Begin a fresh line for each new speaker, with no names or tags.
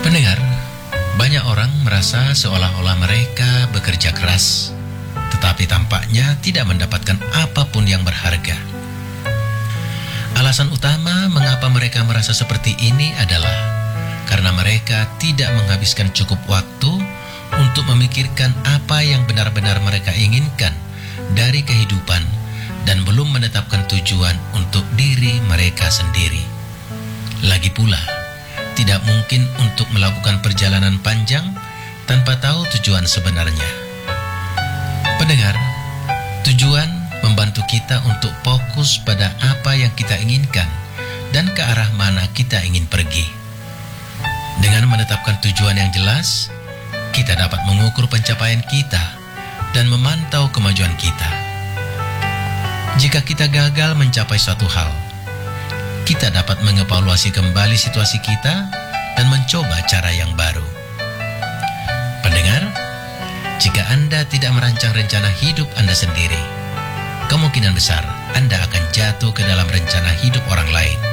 Pendengar, banyak orang merasa seolah-olah mereka bekerja keras, tetapi tampaknya tidak mendapatkan apapun yang berharga. Alasan utama mengapa mereka merasa seperti ini adalah karena mereka tidak menghabiskan cukup waktu untuk memikirkan apa yang benar-benar mereka inginkan dari kehidupan dan belum menetapkan tujuan untuk diri mereka sendiri. Lagi pula, tidak mungkin untuk melakukan perjalanan panjang tanpa tahu tujuan sebenarnya. Pendengar, tujuan membantu kita untuk fokus pada apa yang kita inginkan dan ke arah mana kita ingin pergi. Dengan menetapkan tujuan yang jelas, kita dapat mengukur pencapaian kita dan memantau kemajuan kita. Jika kita gagal mencapai suatu hal, kita dapat mengevaluasi kembali situasi kita dan mencoba cara yang baru. Pendengar, jika Anda tidak merancang rencana hidup Anda sendiri, kemungkinan besar Anda akan jatuh ke dalam rencana hidup orang lain.